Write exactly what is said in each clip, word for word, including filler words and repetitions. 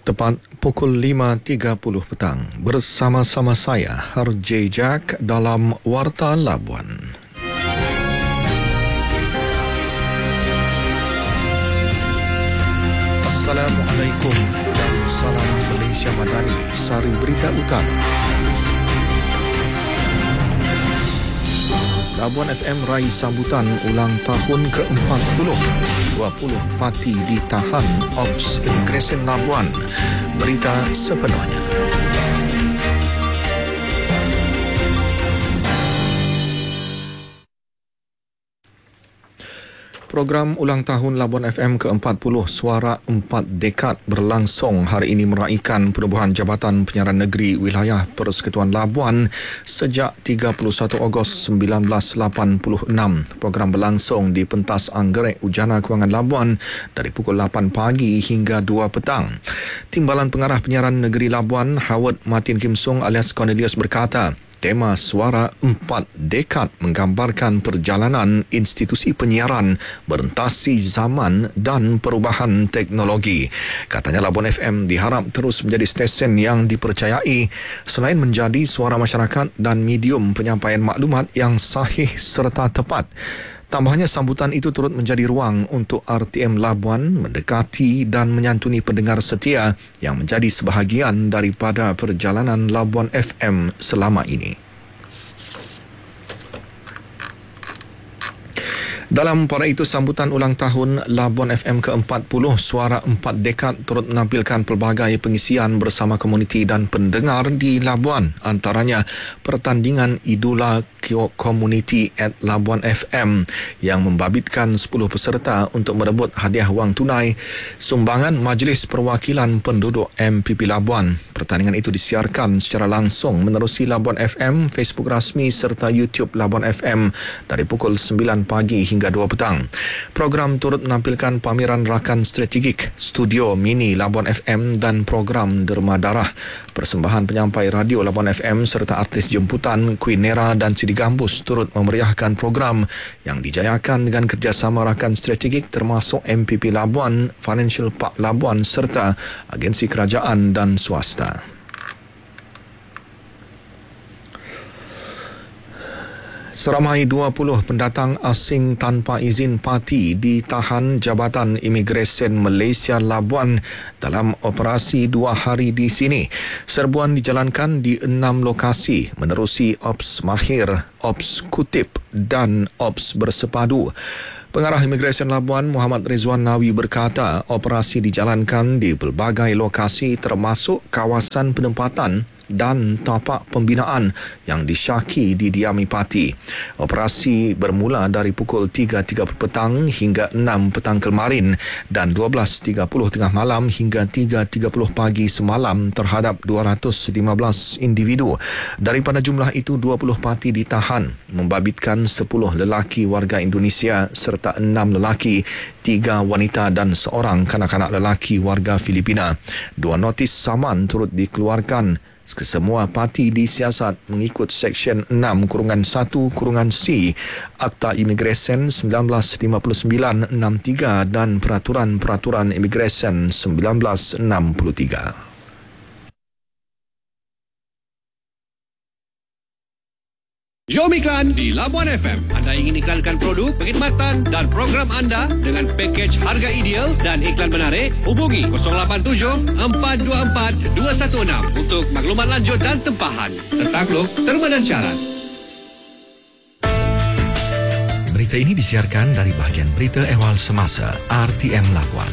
Tepat pukul lima tiga puluh petang, bersama-sama saya, Harjay Jack dalam Warta Labuan. Assalamualaikum dan salam Malaysia Madani. Sari berita utama. Labuan F M raih sambutan ulang tahun ke empat puluh. dua puluh parti ditahan Ops Imigresen Labuan. Berita sepenuhnya. Program ulang tahun Labuan F M ke empat puluh Suara empat Dekad berlangsung hari ini meraikan penubuhan Jabatan Penyiaran Negeri Wilayah Persekutuan Labuan sejak tiga puluh satu Ogos seribu sembilan ratus lapan puluh enam. Program berlangsung di pentas Anggerek Ujana Kewangan Labuan dari pukul lapan pagi hingga dua petang. Timbalan Pengarah Penyiaran Negeri Labuan, Howard Martin Kim Sung alias Cornelius berkata, tema Suara Empat Dekad menggambarkan perjalanan institusi penyiaran berentasi zaman dan perubahan teknologi. Katanya Labuan F M diharap terus menjadi stesen yang dipercayai selain menjadi suara masyarakat dan medium penyampaian maklumat yang sahih serta tepat. Tambahnya, sambutan itu turut menjadi ruang untuk R T M Labuan mendekati dan menyantuni pendengar setia yang menjadi sebahagian daripada perjalanan Labuan F M selama ini. Dalam pada itu, sambutan ulang tahun Labuan F M ke empat puluh Suara Empat Dekad turut menampilkan pelbagai pengisian bersama komuniti dan pendengar di Labuan. Antaranya pertandingan Idola Community at Labuan F M yang membabitkan sepuluh peserta untuk merebut hadiah wang tunai sumbangan Majlis Perwakilan Penduduk M P P Labuan. Pertandingan itu disiarkan secara langsung menerusi Labuan F M, Facebook rasmi serta YouTube Labuan F M dari pukul sembilan pagi hingga dua petang. Program turut menampilkan pameran rakan strategik, studio mini Labuan F M dan program Derma Darah. Persembahan penyampai radio Labuan F M serta artis jemputan Queen Nera dan Sidi Gambus turut memeriahkan program yang dijayakan dengan kerjasama rakan strategik termasuk M P P Labuan, Financial Park Labuan serta agensi kerajaan dan swasta. Seramai dua puluh pendatang asing tanpa izin parti ditahan Jabatan Imigresen Malaysia Labuan dalam operasi dua hari di sini. Serbuan dijalankan di enam lokasi menerusi Ops Mahir, Ops Kutip dan Ops Bersepadu. Pengarah Imigresen Labuan, Muhammad Rizwan Nawi berkata, operasi dijalankan di pelbagai lokasi termasuk kawasan penempatan dan tapak pembinaan yang disyaki didiami parti. Operasi bermula dari pukul tiga tiga puluh petang hingga enam petang kemarin dan dua belas tiga puluh tengah malam hingga tiga tiga puluh pagi semalam terhadap dua ratus lima belas individu. Daripada jumlah itu, dua puluh parti ditahan, membabitkan sepuluh lelaki warga Indonesia serta enam lelaki, tiga wanita dan seorang kanak-kanak lelaki warga Filipina. Dua notis saman turut dikeluarkan. Kesemua parti disiasat mengikut Seksyen enam kurungan satu kurungan C Akta Imigresen seribu sembilan ratus lima puluh sembilan enam tiga dan Peraturan-Peraturan Imigresen seribu sembilan ratus enam puluh tiga. Jom iklan di Labuan F M. Anda ingin iklankan produk, perkhidmatan dan program anda dengan pakej harga ideal dan iklan menarik? Hubungi kosong lapan tujuh empat dua empat dua satu enam untuk maklumat lanjut dan tempahan. Tertakluk, terma dan syarat. Berita ini disiarkan dari bahagian Berita Ehwal Semasa R T M Labuan.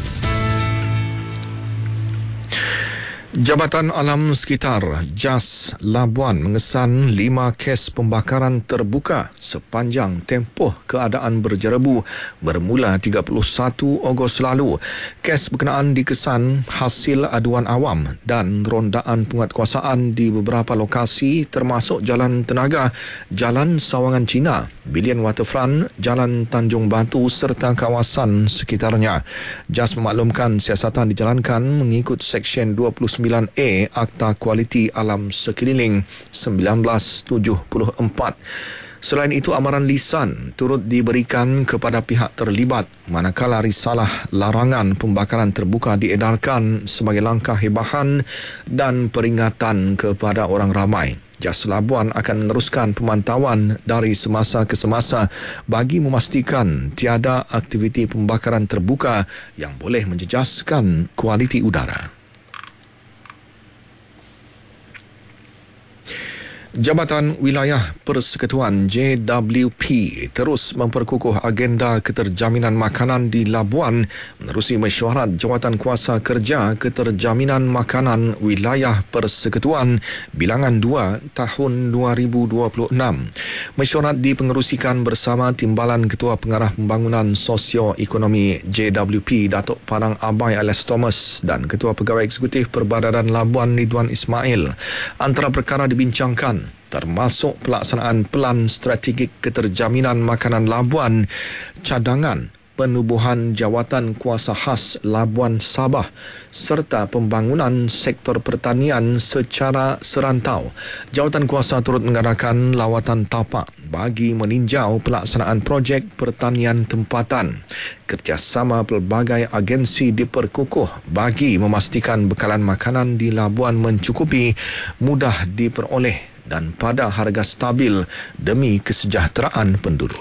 Jabatan Alam Sekitar J A S Labuan mengesan lima kes pembakaran terbuka sepanjang tempoh keadaan berjerebu bermula tiga puluh satu Ogos lalu. Kes berkenaan dikesan hasil aduan awam dan rondaan penguatkuasaan di beberapa lokasi termasuk Jalan Tenaga, Jalan Sawangan Cina, Bilian Waterfront, Jalan Tanjung Batu serta kawasan sekitarnya. J A S memaklumkan siasatan dijalankan mengikut Seksyen dua puluh sembilan A Akta Kualiti Alam Sekeliling seribu sembilan ratus tujuh puluh empat. Selain itu, amaran lisan turut diberikan kepada pihak terlibat manakala risalah larangan pembakaran terbuka diedarkan sebagai langkah hebahan dan peringatan kepada orang ramai. Jas Labuan akan meneruskan pemantauan dari semasa ke semasa bagi memastikan tiada aktiviti pembakaran terbuka yang boleh menjejaskan kualiti udara. Jabatan Wilayah Persekutuan J W P terus memperkukuh agenda keterjaminan makanan di Labuan menerusi mesyuarat Jawatankuasa Kerja Keterjaminan Makanan Wilayah Persekutuan Bilangan dua tahun dua ribu dua puluh enam. Mesyuarat dipengerusikan bersama Timbalan Ketua Pengarah Pembangunan Sosio-Ekonomi J W P Datuk Padang Abai Alias Thomas dan Ketua Pegawai Eksekutif Perbadanan Labuan Ridwan Ismail. Antara perkara dibincangkan termasuk pelaksanaan Pelan Strategik Keterjaminan Makanan Labuan, cadangan penubuhan Jawatan Kuasa Khas Labuan Sabah serta pembangunan sektor pertanian secara serantau. Jawatan Kuasa turut mengadakan lawatan tapak bagi meninjau pelaksanaan projek pertanian tempatan. Kerjasama pelbagai agensi diperkukuh bagi memastikan bekalan makanan di Labuan mencukupi, mudah diperoleh dan pada harga stabil demi kesejahteraan penduduk.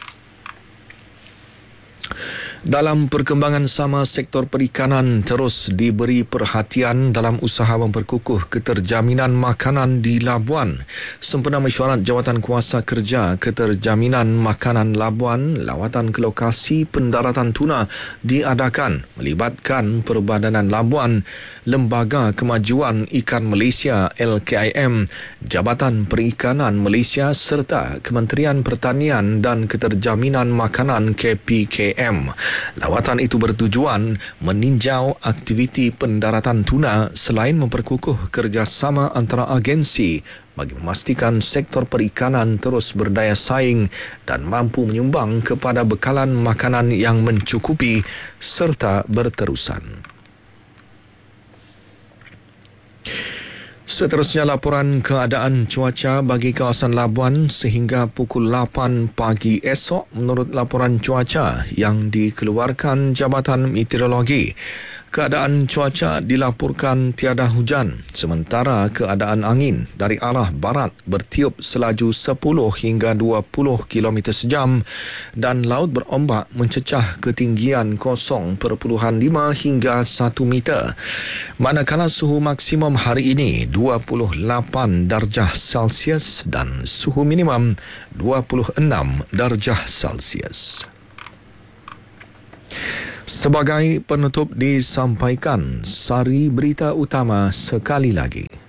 Dalam perkembangan sama, sektor perikanan terus diberi perhatian dalam usaha memperkukuh keterjaminan makanan di Labuan. Sempena mesyuarat Jawatan Kuasa Kerja Keterjaminan Makanan Labuan, lawatan ke lokasi pendaratan tuna diadakan melibatkan Perbadanan Labuan, Lembaga Kemajuan Ikan Malaysia L K I M, Jabatan Perikanan Malaysia serta Kementerian Pertanian dan Keterjaminan Makanan K P K M. Lawatan itu bertujuan meninjau aktiviti pendaratan tuna selain memperkukuh kerjasama antara agensi bagi memastikan sektor perikanan terus berdaya saing dan mampu menyumbang kepada bekalan makanan yang mencukupi serta berterusan. Seterusnya, laporan keadaan cuaca bagi kawasan Labuan sehingga pukul lapan pagi esok menurut laporan cuaca yang dikeluarkan Jabatan Meteorologi. Keadaan cuaca dilaporkan tiada hujan, sementara keadaan angin dari arah barat bertiup selaju sepuluh hingga dua puluh kilometer sejam dan laut berombak mencecah ketinggian kosong perpuluhan lima hingga satu meter. Manakala suhu maksimum hari ini dua puluh lapan darjah Celsius dan suhu minimum dua puluh enam darjah Celsius. Sebagai penutup disampaikan sari berita utama sekali lagi.